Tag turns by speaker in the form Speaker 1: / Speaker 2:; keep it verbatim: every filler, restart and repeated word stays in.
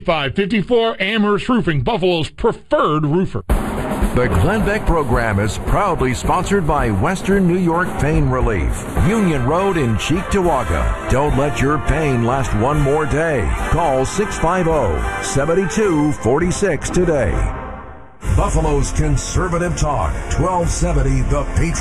Speaker 1: five fifty-four Amherst Roofing, Buffalo's preferred roofer.
Speaker 2: The Glenn Beck program is proudly sponsored by Western New York Pain Relief, Union Road in Cheektowaga. Don't let your pain last one more day. Call six five zero, seven two four six today. Buffalo's Conservative Talk, twelve seventy The Patriot.